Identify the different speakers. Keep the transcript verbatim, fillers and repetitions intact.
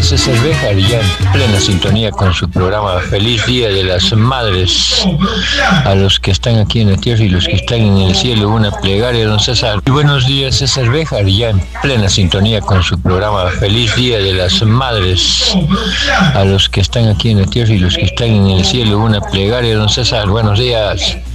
Speaker 1: días, César Béjar, ya en plena sintonía con su programa Feliz Día de las Madres. A los que están aquí en la tierra y los que están en el cielo, una plegaria, don César. Y buenos días, César Béjar, ya en plena sintonía con su programa Feliz Día de las Madres. A los que están aquí en la tierra y los que están en el cielo, una plegaria, don César. Buenos días.